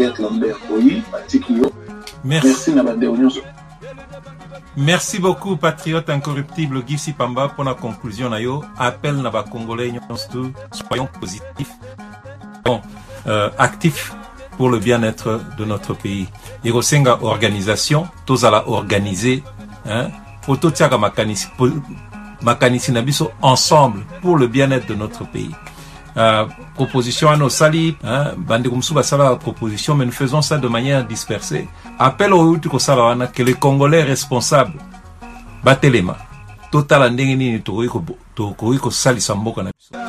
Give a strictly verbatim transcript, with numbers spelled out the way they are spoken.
Albert Lambert Boyi Atikio. Merci. Merci Nabande Onyoso. Merci beaucoup, patriote incorruptible Guy Sipamba, pour la conclusion. Nayo, appel Naba Congolais, soyons positifs, bon, euh, actifs pour le bien-être de notre pays. Irosenga organisation, tous à la organiser, hein, Ototiaga Makanisi, Makanisi Nabiso, ensemble pour le bien-être de notre pays. Euh, proposition à nos sali, hein, Bandekumsuba Sala proposition, mais nous faisons ça de manière dispersée. Appel au Utuko Salawana que les Congolais responsables, Batelema, total andengeni ni Toriko Sali Samboka Nabiso.